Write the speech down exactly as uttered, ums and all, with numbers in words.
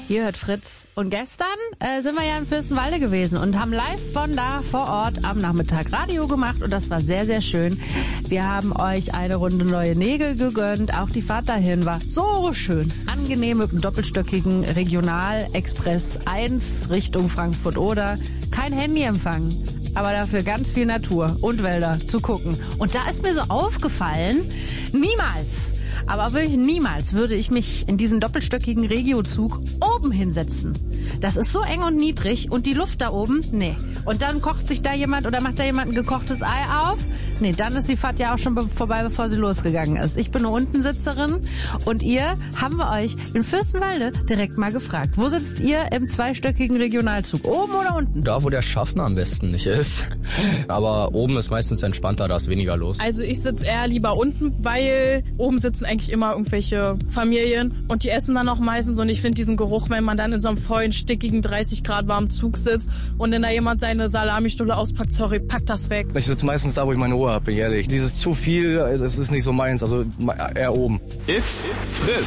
Ihr hört Fritz. Und gestern äh, sind wir ja in Fürstenwalde gewesen und haben live von da vor Ort am Nachmittag Radio gemacht und das war sehr, sehr schön. Wir haben euch eine Runde neue Nägel gegönnt. Auch die Fahrt dahin war so schön. Angenehm mit einem doppelstöckigen Regional-Express eins Richtung Frankfurt-Oder. Kein Handyempfang, aber dafür ganz viel Natur und Wälder zu gucken. Und da ist mir so aufgefallen, niemals, aber wirklich niemals würde ich mich in diesen doppelstöckigen Regiozug oben hinsetzen. Das ist so eng und niedrig und die Luft da oben, nee. Und dann kocht sich da jemand oder macht da jemand ein gekochtes Ei auf? Nee, dann ist die Fahrt ja auch schon be- vorbei, bevor sie losgegangen ist. Ich bin eine Untensitzerin und ihr haben wir euch in Fürstenwalde direkt mal gefragt. Wo sitzt ihr im zweistöckigen Regionalzug? Oben oder unten? Da, wo der Schaffner am besten nicht ist. Aber oben ist meistens entspannter, da ist weniger los. Also ich sitze eher lieber unten, weil oben sitzen eigentlich immer irgendwelche Familien und die essen dann auch meistens und ich finde diesen Geruch, wenn man dann in so einem vollen, stickigen, dreißig Grad warmen Zug sitzt und wenn da jemand seine Salamistulle auspackt, sorry, pack das weg. Ich sitze meistens da, wo ich meine Ruhe habe, bin ich ehrlich. Dieses zu viel, das ist nicht so meins, also eher oben. It's Fritz.